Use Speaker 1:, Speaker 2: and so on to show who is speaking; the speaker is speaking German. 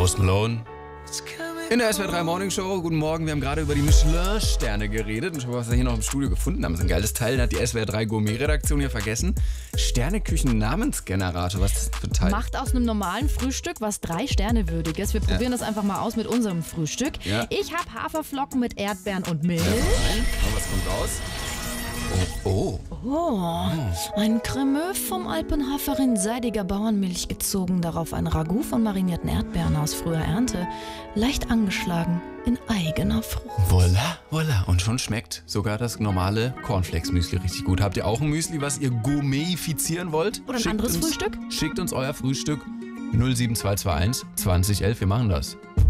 Speaker 1: Post Malone. In der SWR3 Morning Show, guten Morgen, wir haben gerade über die Michelin-Sterne geredet und schau, was wir hier noch im Studio gefunden haben. Das ist ein geiles Teil, da hat die SWR3 Gourmet-Redaktion hier vergessen. Sterneküchen-Namensgenerator, was ist das für ein Teil?
Speaker 2: Macht aus einem normalen Frühstück was 3 Sterne würdiges. Wir probieren das einfach mal aus mit unserem Frühstück.
Speaker 1: Ja.
Speaker 2: Ich habe Haferflocken mit Erdbeeren und Milch.
Speaker 1: Was kommt raus? Oh.
Speaker 2: Ein Cremeux vom Alpenhafer in seidiger Bauernmilch gezogen, darauf ein Ragout von marinierten Erdbeeren aus früher Ernte, leicht angeschlagen in eigener Frucht.
Speaker 1: Voila. Und schon schmeckt sogar das normale Cornflakes-Müsli richtig gut. Habt ihr auch ein Müsli, was ihr gourmetifizieren wollt?
Speaker 2: Oder ein anderes Frühstück?
Speaker 1: Schickt uns euer Frühstück 07221 2011. Wir machen das.